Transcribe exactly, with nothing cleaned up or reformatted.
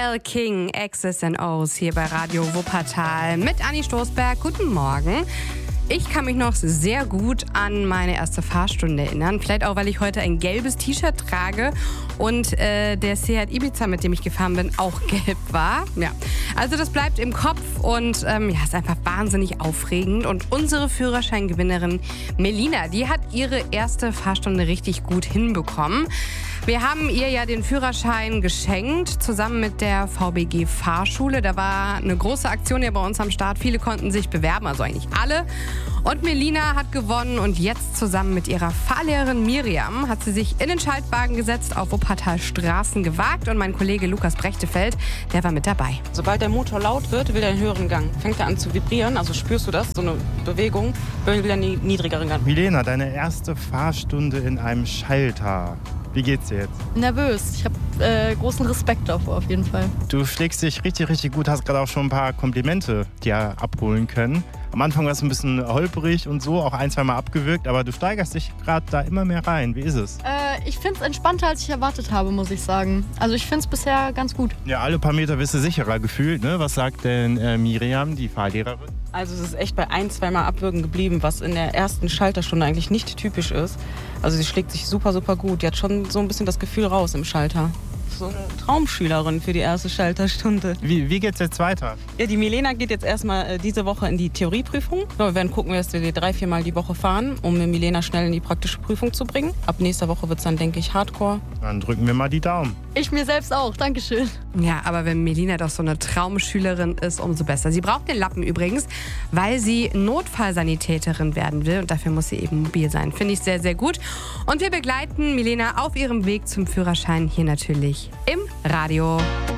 Elle King, X's and O's hier bei Radio Wuppertal mit Anni Stoßberg. Guten Morgen. Ich kann mich noch sehr gut an meine erste Fahrstunde erinnern. Vielleicht auch, weil ich heute ein gelbes T-Shirt trage und äh, der Seat Ibiza, mit dem ich gefahren bin, auch gelb war. Ja. Also das bleibt im Kopf und ähm, ja, ist einfach wahnsinnig aufregend. Und unsere Führerscheingewinnerin Melina, die hat ihre erste Fahrstunde richtig gut hinbekommen. Wir haben ihr ja den Führerschein geschenkt, zusammen mit der V B G Fahrschule. Da war eine große Aktion ja bei uns am Start. Viele konnten sich bewerben, also eigentlich alle. Und Melina hat gewonnen und jetzt zusammen mit ihrer Fahrlehrerin Miriam hat sie sich in den Schaltwagen gesetzt, auf Wuppertal Straßen gewagt und mein Kollege Lukas Brechtefeld, der war mit dabei. Sobald der Motor laut wird, will er einen höheren Gang. Fängt er an zu vibrieren, also spürst du das, so eine Bewegung, will er einen niedrigeren Gang. Milena, deine erste Fahrstunde in einem Schalter. Wie geht's dir jetzt? Nervös. Ich habe äh, großen Respekt davor auf jeden Fall. Du schlägst dich richtig, richtig gut. Hast gerade auch schon ein paar Komplimente dir abholen können. Am Anfang war es ein bisschen holperig und so, auch ein, zwei Mal abgewürgt. Aber du steigerst dich gerade da immer mehr rein. Wie ist es? Äh, ich finde es entspannter, als ich erwartet habe, muss ich sagen. Also ich finde es bisher ganz gut. Ja, alle paar Meter wirst du sicherer gefühlt. Ne? Was sagt denn äh, Miriam, die Fahrlehrerin? Also es ist echt bei ein, zwei Mal abwürgen geblieben, was in der ersten Schalterstunde eigentlich nicht typisch ist. Also sie schlägt sich super, super gut. Die hat schon so ein bisschen das Gefühl raus im Schalter. So eine Traumschülerin für die erste Schalterstunde. Wie, wie geht's jetzt weiter? Ja, die Milena geht jetzt erstmal äh, diese Woche in die Theorieprüfung. So, wir werden gucken, dass wir die drei, vier Mal die Woche fahren, um Milena schnell in die praktische Prüfung zu bringen. Ab nächster Woche wird es dann, denke ich, Hardcore. Dann drücken wir mal die Daumen. Ich mir selbst auch, Dankeschön. Ja, aber wenn Melina doch so eine Traumschülerin ist, umso besser. Sie braucht den Lappen übrigens, weil sie Notfallsanitäterin werden will und dafür muss sie eben mobil sein. Finde ich sehr, sehr gut. Und wir begleiten Melina auf ihrem Weg zum Führerschein hier natürlich im Radio.